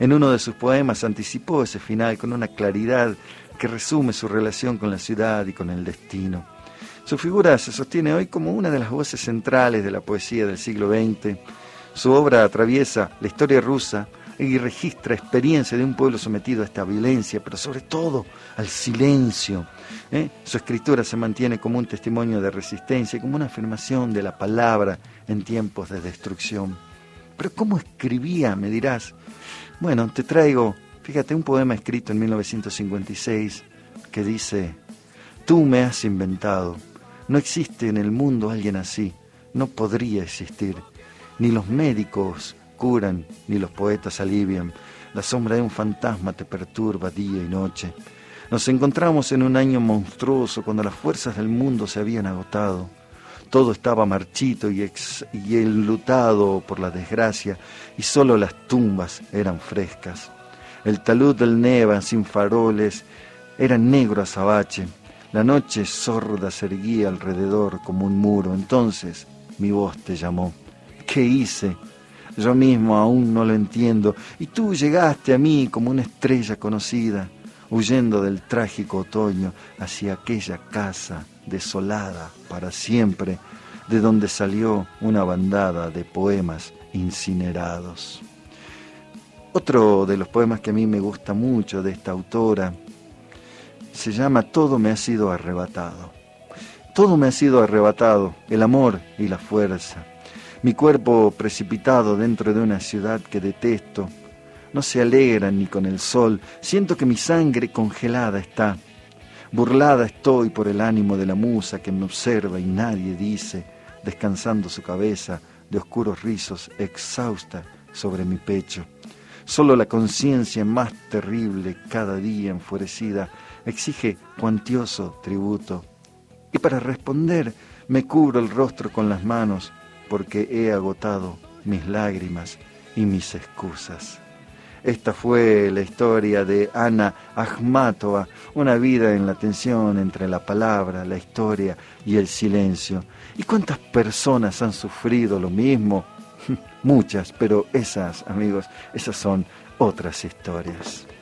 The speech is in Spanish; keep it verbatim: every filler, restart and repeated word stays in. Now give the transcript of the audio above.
En uno de sus poemas anticipó ese final con una claridad que resume su relación con la ciudad y con el destino. Su figura se sostiene hoy como una de las voces centrales de la poesía del siglo veinte. Su obra atraviesa la historia rusa y registra experiencia de un pueblo sometido a esta violencia, pero sobre todo al silencio. ¿eh? Su escritura se mantiene como un testimonio de resistencia, como una afirmación de la palabra en tiempos de destrucción. Pero ¿cómo escribía, me dirás? Bueno, te traigo, fíjate, un poema escrito en mil novecientos cincuenta y seis que dice: tú me has inventado, no existe en el mundo alguien así, no podría existir, ni los médicos curan, ni los poetas alivian, la sombra de un fantasma te perturba día y noche. Nos encontramos en un año monstruoso cuando las fuerzas del mundo se habían agotado. Todo estaba marchito y, ex, y enlutado por la desgracia, y solo las tumbas eran frescas. El talud del Neva, sin faroles, era negro azabache. La noche sorda se erguía alrededor como un muro. Entonces mi voz te llamó. ¿Qué hice? Yo mismo aún no lo entiendo. Y tú llegaste a mí como una estrella conocida, huyendo del trágico otoño hacia aquella casa desolada para siempre, de donde salió una bandada de poemas incinerados. Otro de los poemas que a mí me gusta mucho de esta autora se llama Todo me ha sido arrebatado. Todo me ha sido arrebatado, el amor y la fuerza. Mi cuerpo precipitado dentro de una ciudad que detesto. No se alegra ni con el sol. Siento que mi sangre congelada está. Burlada estoy por el ánimo de la musa que me observa y nadie dice, descansando su cabeza de oscuros rizos exhausta sobre mi pecho. Solo la conciencia más terrible, cada día enfurecida, exige cuantioso tributo. Y para responder me cubro el rostro con las manos, porque he agotado mis lágrimas y mis excusas. Esta fue la historia de Ana Akhmatova, una vida en la tensión entre la palabra, la historia y el silencio. ¿Y cuántas personas han sufrido lo mismo? Muchas, pero esas, amigos, esas son otras historias.